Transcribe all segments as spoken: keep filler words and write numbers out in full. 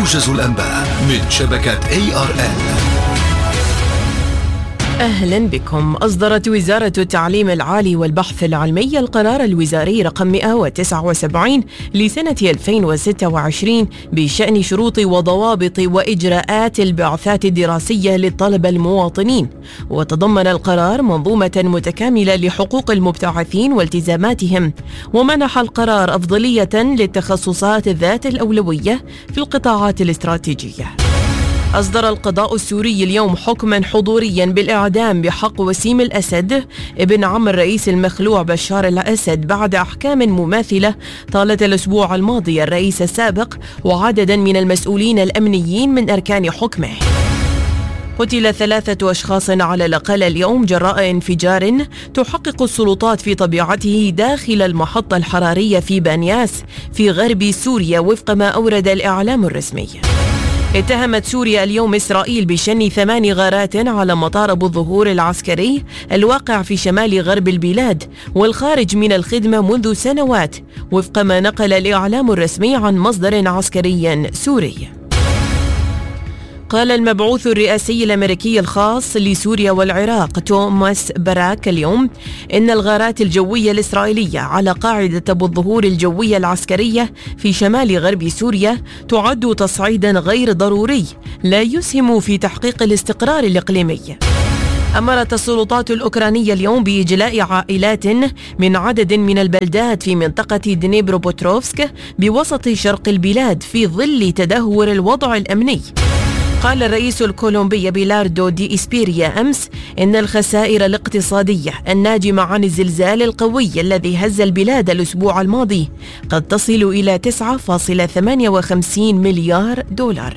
موجز الأنباء من شبكة إيه آر إل. أهلا بكم. أصدرت وزارة التعليم العالي والبحث العلمي القرار الوزاري رقم مئة وتسعة وسبعين لسنة ألفين وستة وعشرين بشأن شروط وضوابط وإجراءات البعثات الدراسية للطلبة المواطنين، وتضمن القرار منظومة متكاملة لحقوق المبتعثين والتزاماتهم، ومنح القرار أفضلية للتخصصات ذات الأولوية في القطاعات الاستراتيجية. أصدر القضاء السوري اليوم حكما حضوريا بالإعدام بحق وسيم الأسد ابن عم الرئيس المخلوع بشار الأسد بعد أحكام مماثلة طالت الأسبوع الماضي الرئيس السابق وعددا من المسؤولين الأمنيين من أركان حكمه. قتل ثلاثة أشخاص على الأقل اليوم جراء انفجار تحقق السلطات في طبيعته داخل المحطة الحرارية في بانياس في غرب سوريا وفق ما أورد الإعلام الرسمي. اتهمت سوريا اليوم إسرائيل بشن ثمان غارات على مطار أبو الظهور العسكري الواقع في شمال غرب البلاد والخارج من الخدمة منذ سنوات وفق ما نقل الإعلام الرسمي عن مصدر عسكري سوري. قال المبعوث الرئاسي الأمريكي الخاص لسوريا والعراق توماس باراك اليوم إن الغارات الجوية الإسرائيلية على قاعدة أبو الظهور الجوية العسكرية في شمال غرب سوريا تعد تصعيدا غير ضروري لا يسهم في تحقيق الاستقرار الإقليمي. أمرت السلطات الأوكرانية اليوم بإجلاء عائلات من عدد من البلدات في منطقة دنيبروبتروفسك بوسط شرق البلاد في ظل تدهور الوضع الأمني. قال الرئيس الكولومبي بيلاردو دي إسبيريا أمس إن الخسائر الاقتصادية الناجمة عن الزلزال القوي الذي هز البلاد الأسبوع الماضي قد تصل إلى تسعة فاصلة ثمانية وخمسين مليار دولار.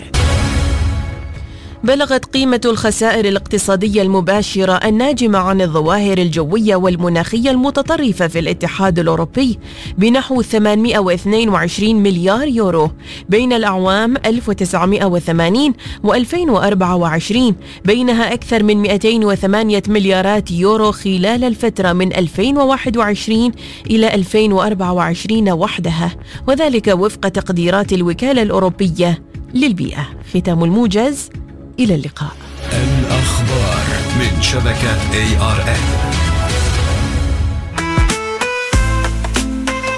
بلغت قيمة الخسائر الاقتصادية المباشرة الناجمة عن الظواهر الجوية والمناخية المتطرفة في الاتحاد الأوروبي بنحو ثمانمئة واثنين وعشرين مليار يورو بين الأعوام ألف وتسعمئة وثمانين و ألفين وأربعة وعشرين، بينها أكثر من مئتين وثمانية مليارات يورو خلال الفترة من ألفين وواحد وعشرين إلى ألفين وأربعة وعشرين وحدها، وذلك وفق تقديرات الوكالة الأوروبية للبيئة. ختام الموجز، إلى اللقاء. الأخبار من شبكة إيه آر إل.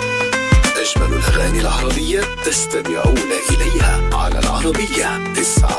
أجمل الأغاني العربية تستمعون إليها على العربية تسعة.